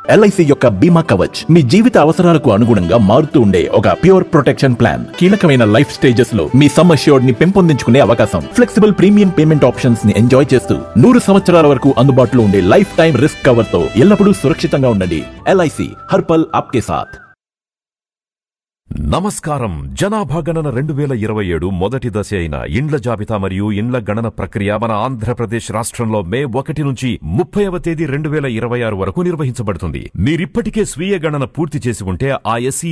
LIC యొక్క బీమా కవచ్ మీ జీవిత అవసరాలకు అనుగుణంగా మారుతూ ఉండే ఒక ప్యూర్ ప్రొటెక్షన్ ప్లాన్. కీలకమైన లైఫ్ స్టేజెస్ లో మీ సమ్ అష్యూర్డ్ ని పెంపొందించుకునే అవకాశం, ఫ్లెక్సిబుల్ ప్రీమియం పేమెంట్ ఆప్షన్స్ ని ఎంజాయ్ చేస్తూ 100 సంవత్సరాల వరకు అందుబాటులో ఉండే లైఫ్ టైం రిస్క్ కవర్ తో ఎల్లప్పుడూ సురక్షితంగా ఉండండి. ఎల్ఐసి హర్ పల్ ఆప్కే సాథ్. నమస్కారం. జనాభా గణన 2027 మొదటి దశ అయిన ఇండ్ల జాబితా మరియు ఇండ్ల గణన ప్రక్రియ మన ఆంధ్రప్రదేశ్ రాష్ట్రంలో మే 1 నుంచి 30వ తేదీ 2026 వరకు నిర్వహించబడుతుంది. మీరిప్పటికే స్వీయ గణన పూర్తి చేసి ఉంటే ఆ ఎస్సీ